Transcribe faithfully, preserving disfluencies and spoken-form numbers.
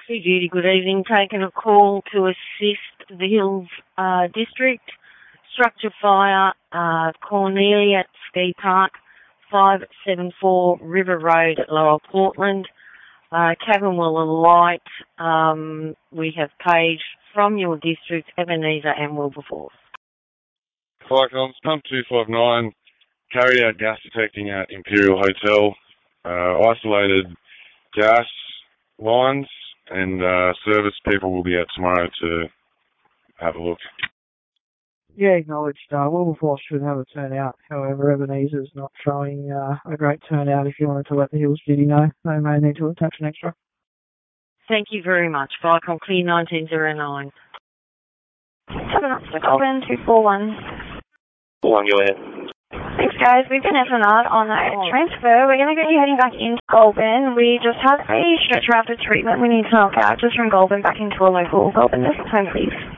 Oxley Duty, good evening. Taken a call to assist the Hills uh, District. Structure fire, uh, Cornelia Ski Park, five seven four River Road at Lower Portland. Uh, cabin will alight. Um, we have paged from your district, Ebenezer and Wilberforce. Firecoms, pump two five nine, carry out gas detecting at Imperial Hotel. Uh, isolated gas lines and uh, service people will be out tomorrow to have a look. Yeah, acknowledged. Uh, Wilberforce should have a turnout. However, Ebenezer's not showing uh, a great turnout. If you wanted to let the Hills Duty know, they may need to attach an extra. Thank you very much. Viacom Clear nineteen oh nine. seven Officer Goulburn, two four one. One, go ahead. Thanks, guys. We've been F M R'd on a transfer. We're going to get you heading back into Goulburn. We just have a stretcher after treatment we need to knock out just from Goulburn back into a local Goulburn. This time, please.